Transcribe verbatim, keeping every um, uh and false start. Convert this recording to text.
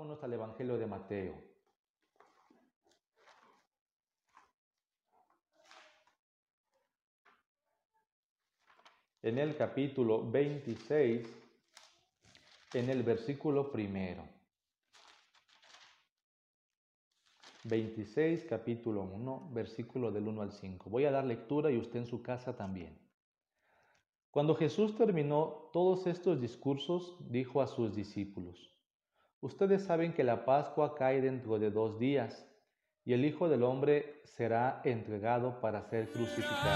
Vámonos al Evangelio de Mateo. En el capítulo veintiséis, en el versículo primero. veintiséis, capítulo uno, versículo del uno al cinco. Voy a dar lectura y usted en su casa también. Cuando Jesús terminó todos estos discursos, dijo a sus discípulos: Ustedes saben que la Pascua cae dentro de dos días, y el Hijo del Hombre será entregado para ser crucificado.